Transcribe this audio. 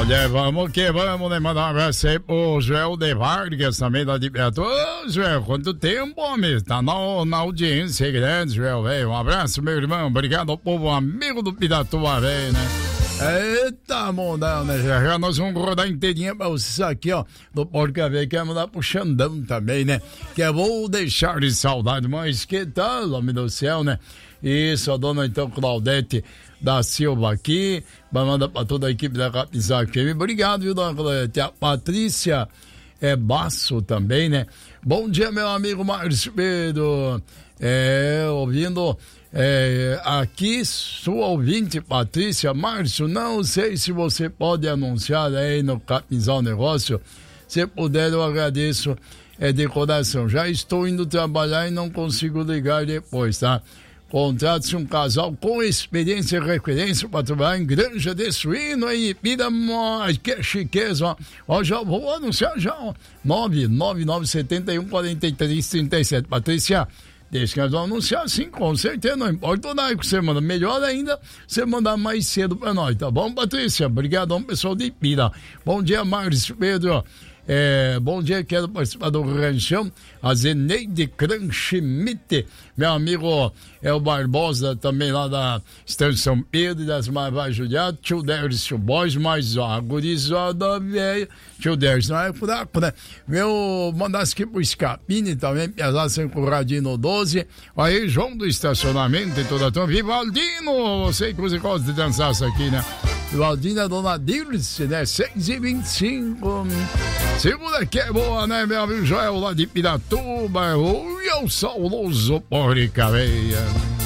Olha, vamos que vamos, né? Mandar um abraço aí pro Joel de Vargas, também da Libertador. Ô, Joel, quanto tempo, homem? Tá na audiência grande, Joel, velho. Um abraço, meu irmão. Obrigado ao povo amigo do Piratuba, velho, né? Eita, mundão, né? Já nós vamos rodar inteirinha pra vocês aqui, ó, do Porca Velha, que vai mandar pro Xandão também, né? Que eu vou deixar de saudade, mas que tal, homem do céu, né? Isso, a dona, então, Claudete da Silva aqui, vai mandar pra toda a equipe da Capizar FM. Obrigado, viu, dona Claudete? A Patrícia Basso também, né? Bom dia, meu amigo Márcio Pedro. Ouvindo... aqui, sua ouvinte Patrícia. Márcio, não sei se você pode anunciar aí no Capinzal Negócio. Se puder, eu agradeço de coração. Já estou indo trabalhar e não consigo ligar depois, tá? Contrate-se um casal com experiência e referência para trabalhar em granja de suíno aí, Piramós, que chiqueza, ó, já vou anunciar já, ó, 999714337, Patrícia. Deixa que nós vamos anunciar sim, com certeza, não importa o horário que você manda. Melhor ainda, você mandar mais cedo pra nós, tá bom, Patrícia? Obrigadão, pessoal de Ipira. Bom dia, Márcio Pedro. Bom dia, quero participar do Ranchão. A Zeneide Cranchimite, meu amigo o Barbosa, também lá da Estância São Pedro, das Marvas Juliadas. Tio Dércio Borges, mais ó, agorizada velha. Tio Dércio não é fraco, né? Meu, mandasse aqui pro Scapini também, pesado sem curradinho no 12. Aí, João do estacionamento e toda a turma. Vivaldino, você que você gosta de dançar isso aqui, né? Vivaldino é dona Dirce, né? 6h25. Segura que é boa, né, meu amigo Joel lá de Piratuba. Oi, o saudoso Porca Velha.